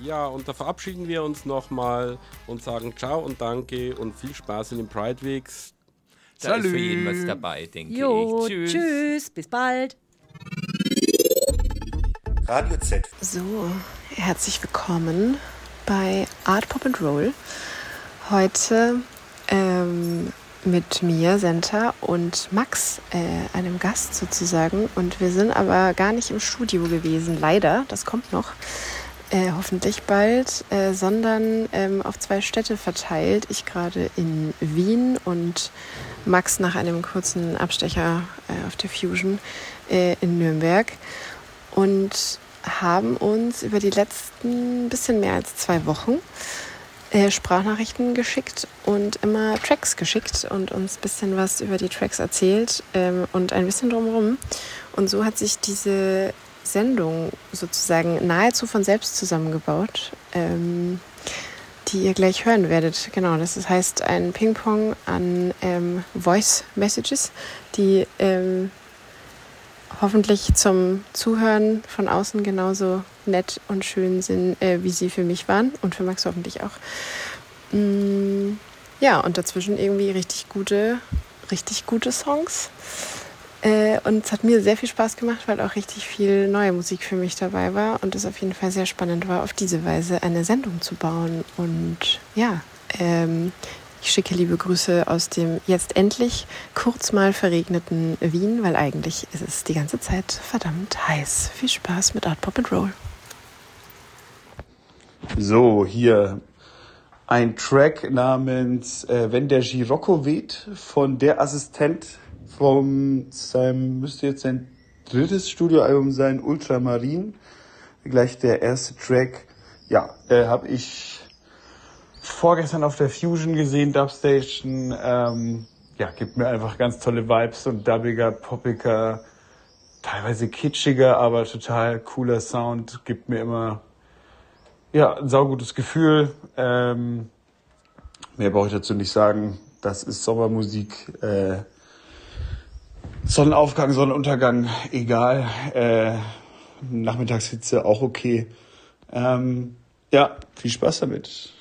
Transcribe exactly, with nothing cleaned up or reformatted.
Ja, und da verabschieden wir uns nochmal und sagen ciao und danke und viel Spaß in den Pride Weeks. Da ist für jeden was dabei, denke Jo, ich. Tschüss. tschüss, bis bald. Radio Z. So, herzlich willkommen bei Art Pop and Roll. Heute ähm, mit mir, Senta, und Max, äh, einem Gast sozusagen. Und wir sind aber gar nicht im Studio gewesen, leider, das kommt noch. Äh, hoffentlich bald, äh, sondern ähm, auf zwei Städte verteilt. Ich gerade in Wien und Max nach einem kurzen Abstecher äh, auf der Fusion äh, in Nürnberg und haben uns über die letzten bisschen mehr als zwei Wochen äh, Sprachnachrichten geschickt und immer Tracks geschickt und uns ein bisschen was über die Tracks erzählt ähm, und ein bisschen drumherum. Und so hat sich diese Sendung sozusagen nahezu von selbst zusammengebaut, ähm, die ihr gleich hören werdet. Genau, das heißt ein Ping-Pong an ähm, Voice Messages, die ähm, hoffentlich zum Zuhören von außen genauso nett und schön sind, äh, wie sie für mich waren und für Max hoffentlich auch. Mm, ja, und dazwischen irgendwie richtig gute, richtig gute Songs. Äh, und es hat mir sehr viel Spaß gemacht, weil auch richtig viel neue Musik für mich dabei war und es auf jeden Fall sehr spannend war, auf diese Weise eine Sendung zu bauen. Und ja, ähm, ich schicke liebe Grüße aus dem jetzt endlich kurz mal verregneten Wien, weil eigentlich ist es die ganze Zeit verdammt heiß. Viel Spaß mit Art Pop and Roll. So, hier ein Track namens äh, Wenn der Girocco weht von Der Assistent vom seinem, müsste jetzt sein drittes Studioalbum sein, Ultramarin. Gleich der erste Track. Ja, äh, habe ich vorgestern auf der Fusion gesehen, Dubstation. Ähm, ja, gibt mir einfach ganz tolle Vibes und dubbiger, poppiger, teilweise kitschiger, aber total cooler Sound. Gibt mir immer ja ein saugutes Gefühl. Ähm, mehr brauche ich dazu nicht sagen. Das ist Sommermusik. Äh, Sonnenaufgang, Sonnenuntergang, egal. Äh, Nachmittagshitze auch okay. Ähm, ja, viel Spaß damit.